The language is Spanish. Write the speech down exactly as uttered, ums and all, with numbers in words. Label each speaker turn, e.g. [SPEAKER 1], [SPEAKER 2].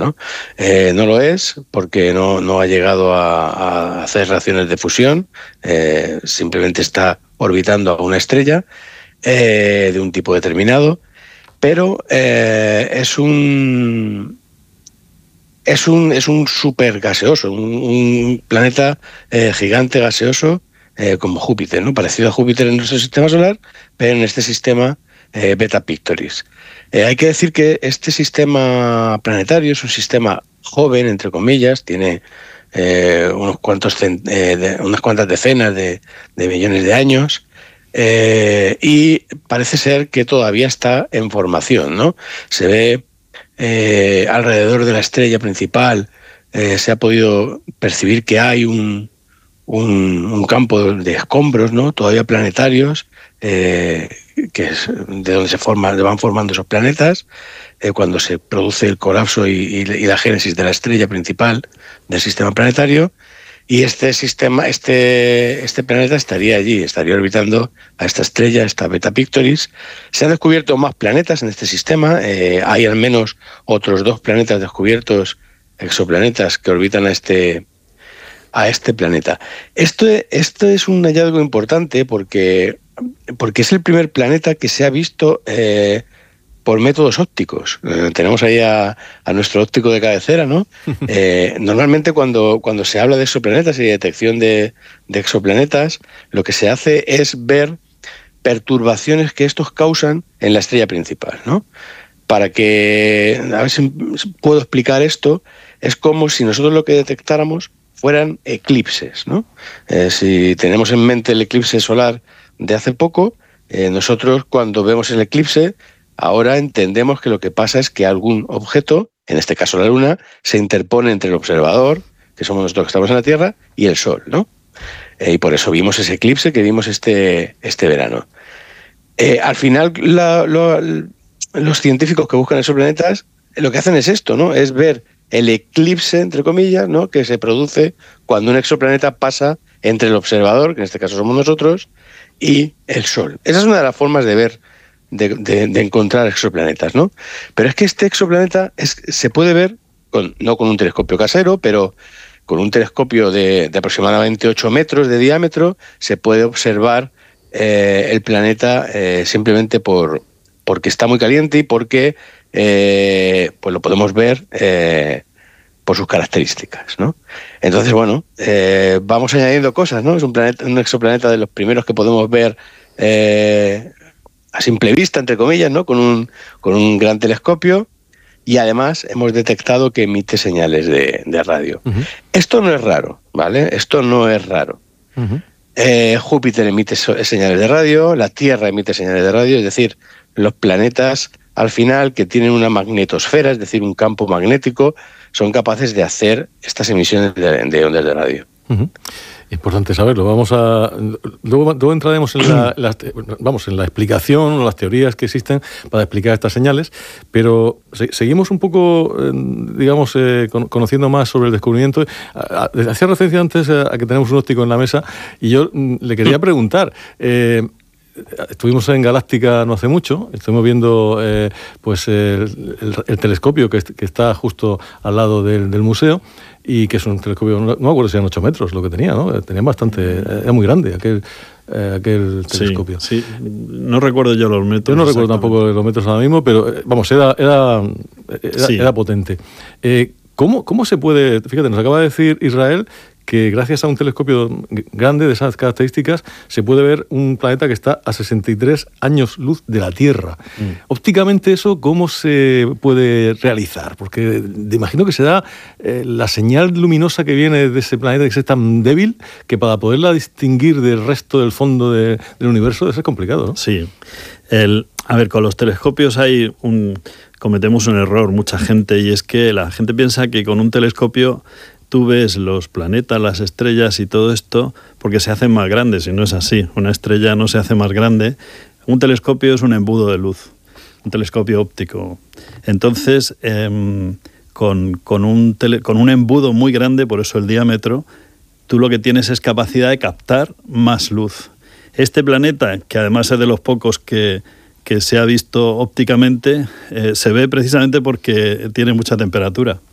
[SPEAKER 1] ¿no? Eh, no lo es porque no, no ha llegado a, a hacer reacciones de fusión, eh, simplemente está orbitando a una estrella eh, de un tipo determinado, pero eh, es un... Es un, es un super gaseoso, un, un planeta eh, gigante gaseoso eh, como Júpiter, ¿no? Parecido a Júpiter en nuestro sistema solar, pero en este sistema eh, Beta Pictoris. Eh, hay que decir que este sistema planetario es un sistema joven, entre comillas, tiene eh, unos cuantos cent- eh, de, unas cuantas decenas de, de millones de años eh, y parece ser que todavía está en formación, ¿no? Se ve eh, alrededor de la estrella principal, eh, se ha podido percibir que hay un, un, un campo de escombros, ¿no? Todavía planetarios, eh, que es de donde se forman, van formando esos planetas, eh, cuando se produce el colapso y, y, y la génesis de la estrella principal del sistema planetario. Y este sistema, este, este planeta estaría allí, estaría orbitando a esta estrella, esta Beta Pictoris. Se han descubierto más planetas en este sistema. Eh, hay al menos otros dos planetas descubiertos, exoplanetas, que orbitan a este, a este planeta. Esto, esto es un hallazgo importante porque, porque es el primer planeta que se ha visto eh, por métodos ópticos. Eh, tenemos ahí a, a nuestro óptico de cabecera, ¿no? Eh, normalmente cuando, cuando se habla de exoplanetas y de detección de, de exoplanetas, lo que se hace es ver perturbaciones que estos causan en la estrella principal, ¿no? Para que, a ver si puedo explicar esto, es como si nosotros lo que detectáramos fueran eclipses, ¿no? Eh, si tenemos en mente el eclipse solar de hace poco, eh, nosotros cuando vemos el eclipse, ahora entendemos que lo que pasa es que algún objeto, en este caso la Luna, se interpone entre el observador, que somos nosotros que estamos en la Tierra, y el Sol, ¿no? Eh, y por eso vimos ese eclipse que vimos este, este verano. Eh, al final, la, lo, los científicos que buscan esos planetas, lo que hacen es esto, ¿no? Es ver el eclipse, entre comillas, ¿no? Que se produce cuando un exoplaneta pasa entre el observador, que en este caso somos nosotros, y el Sol. Esa es una de las formas de ver De, de, de encontrar exoplanetas, ¿no? Pero es que este exoplaneta es, se puede ver, con, no con un telescopio casero, pero con un telescopio de, de aproximadamente ocho metros de diámetro, se puede observar eh, el planeta eh, simplemente por, porque está muy caliente y porque eh, pues lo podemos ver eh, por sus características, ¿no? Entonces, bueno, eh, vamos añadiendo cosas, ¿no? Es un, planeta, un exoplaneta de los primeros que podemos ver eh, a simple vista, entre comillas, ¿no? Con un, con un gran telescopio, y además hemos detectado que emite señales de, de radio. Uh-huh. Esto no es raro, ¿vale? Esto no es raro. Uh-huh. Eh, Júpiter emite so- señales de radio, la Tierra emite señales de radio, es decir, los planetas, al final, que tienen una magnetosfera, es decir, un campo magnético, son capaces de hacer estas emisiones de, de ondas de radio.
[SPEAKER 2] Uh-huh. Importante saberlo. Vamos a luego, luego entraremos en la, la, vamos, en la explicación o las teorías que existen para explicar estas señales, pero se, seguimos un poco, eh, digamos, eh, con, conociendo más sobre el descubrimiento. A, a, hacía referencia antes a, a que tenemos un óptico en la mesa y yo mm, le quería preguntar. Eh, Estuvimos en Galáctica no hace mucho, estuvimos viendo eh, pues el, el, el telescopio que, que está justo al lado del, del museo, y que es un telescopio, no, no me acuerdo si eran ocho metros lo que tenía, ¿no? Tenía bastante, era muy grande aquel, eh, aquel telescopio.
[SPEAKER 3] Sí, sí, no recuerdo yo los metros.
[SPEAKER 2] Yo no recuerdo tampoco los metros ahora mismo, pero vamos, era, era, era,
[SPEAKER 3] sí.
[SPEAKER 2] era potente. Eh, ¿cómo, ¿Cómo se puede, fíjate, nos acaba de decir Israel que gracias a un telescopio grande de esas características se puede ver un planeta que está a sesenta y tres años luz de la Tierra. Mm. Ópticamente, ¿eso cómo se puede realizar? Porque te imagino que se da eh, la señal luminosa que viene de ese planeta, que es tan débil, que para poderla distinguir del resto del fondo de, del universo debe ser complicado, ¿no?
[SPEAKER 3] Sí. El, a ver, con los telescopios hay un... cometemos un error, mucha gente, y es que la gente piensa que con un telescopio tú ves los planetas, las estrellas y todo esto porque se hacen más grandes, y no es así. Una estrella no se hace más grande. Un telescopio es un embudo de luz, un telescopio óptico. Entonces, eh, con, con, un tele, con un embudo muy grande, por eso el diámetro, tú lo que tienes es capacidad de captar más luz. Este planeta, que además es de los pocos que, que se ha visto ópticamente, eh, se ve precisamente porque tiene mucha temperatura.